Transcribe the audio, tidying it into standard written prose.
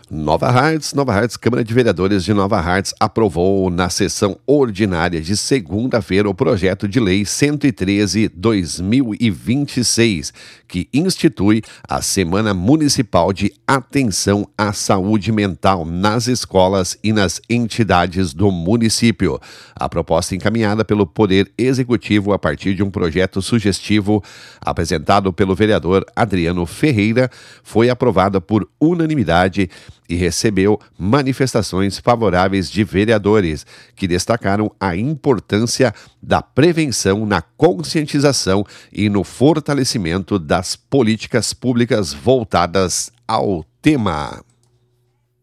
Nova Hartz, Câmara de Vereadores de Nova Hartz aprovou na sessão ordinária de segunda-feira o projeto de lei 113/2026, que institui a Semana Municipal de Atenção à Saúde Mental nas escolas e nas entidades do município. A proposta encaminhada pelo Poder Executivo a partir de um projeto sugestivo apresentado pelo vereador Adriano Ferreira foi aprovada por unanimidade e recebeu manifestações favoráveis de vereadores, que destacaram a importância da prevenção na conscientização e no fortalecimento das políticas públicas voltadas ao tema.